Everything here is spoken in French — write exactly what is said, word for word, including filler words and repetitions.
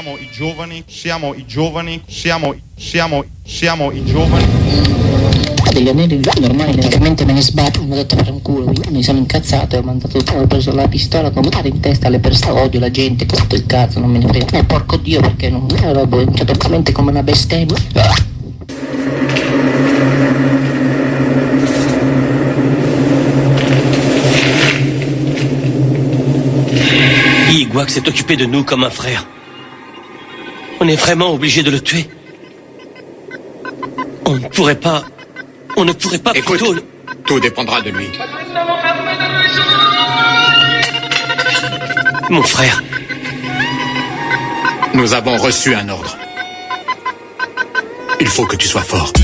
siamo i giovani, siamo i giovani, siamo, siamo, siamo i giovani. Degli anelli normali, ovviamente me ne sbatto, mi ho detto fare un culo, mi sono incazzato e ho mandato, ho preso la pistola con dare in testa alle persone, odio la gente, tutto il cazzo, non me ne frega, eh, porco Dio, perché non ero cioè, totalmente come una bestemmia. Igwak s'est occupé de nous comme un frère. On est vraiment obligé de le tuer. On ne pourrait pas... On ne pourrait pas Écoute, plutôt... tout dépendra de lui. Mon frère. Nous avons reçu un ordre. Il faut que tu sois fort.